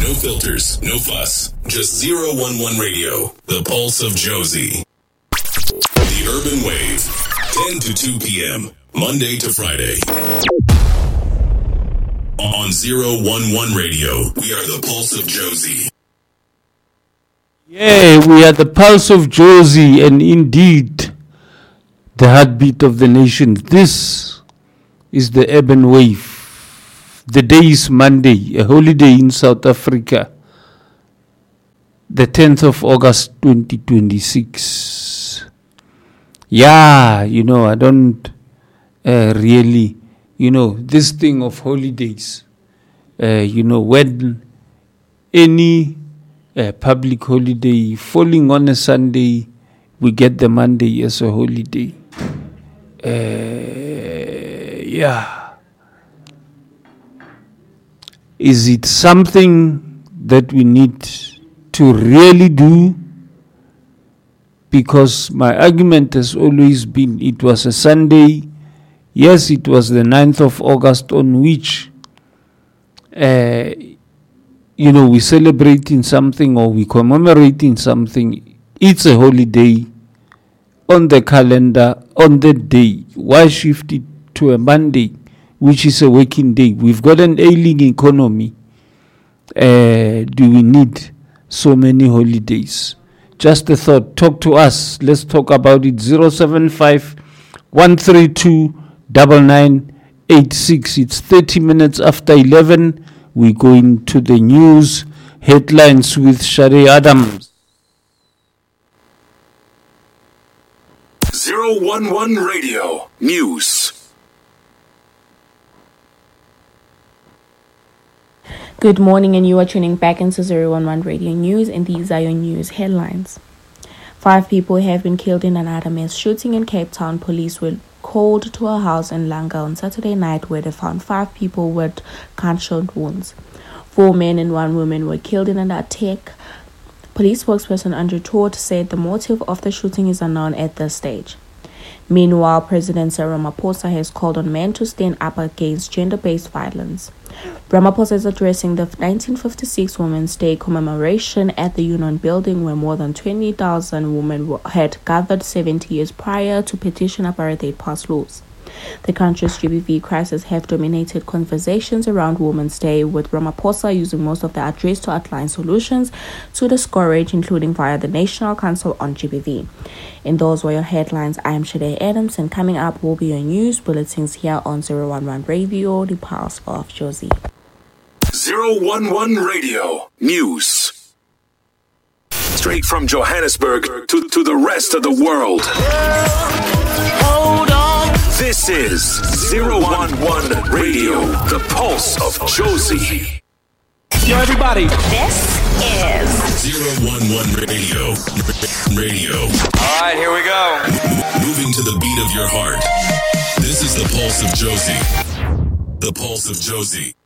No filters, no fuss. Just 011 Radio, the pulse of Josie. The Urban Wave, 10 to 2 p.m., Monday to Friday. On 011 Radio, we are the pulse of Josie. Yeah, we are the pulse of Josie, and indeed, the heartbeat of the nation. This is the Urban Wave. The day is Monday, a holiday in South Africa. The 10th of August 2026. Yeah, I don't really, this thing of holidays. When any public holiday falling on a Sunday, we get the Monday as a holiday. Is it something that we need to really do? Because my argument has always been it was a Sunday. Yes, it was the 9th of August on which, we're celebrating something or we're commemorating something. It's a holiday on the calendar on that day. Why shift it to a Monday, which is a working day? We've got an ailing economy. Do we need so many holidays? Just a thought. Talk to us. Let's talk about it. 075-132-9986. It's 30 minutes after 11. We go into the news headlines with Shari Adams. 011 Radio News. Good morning, and you are tuning back into 011 Radio News, and these are your news headlines. 5 people have been killed in another mass shooting in Cape Town. Police were called to a house in Langa on Saturday night where they found 5 people with gunshot wounds. 4 men and 1 woman were killed in an attack. Police spokesperson Andrew Todd said the motive of the shooting is unknown at this stage. Meanwhile, President Cyril Ramaphosa has called on men to stand up against gender-based violence. Ramaphosa is addressing the 1956 Women's Day commemoration at the Union Building, where more than 20,000 women had gathered 70 years prior to petition apartheid pass laws. The country's GBV crisis have dominated conversations around Women's Day, with Ramaphosa using most of the address to outline solutions to the scourge, including via the National Council on GBV. And those were your headlines. I am Shade Adams, and coming up will be your news bulletins here on 011 Radio, the pulse of Josie. 011 Radio News. Straight from Johannesburg to the rest of the world. Hold on. This is 011 Radio, the pulse of Josie. Yo, everybody. This is 011 Radio. All right, here we go. Moving to the beat of your heart. This is the pulse of Josie. The pulse of Josie.